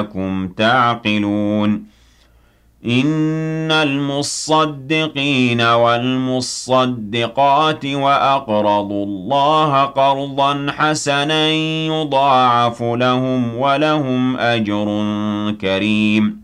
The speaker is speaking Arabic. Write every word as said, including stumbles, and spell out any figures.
لعلكم تعقلون إن المصدقين والمصدقات وأقرضوا الله قرضا حسنا يضاعف لهم ولهم أجر كريم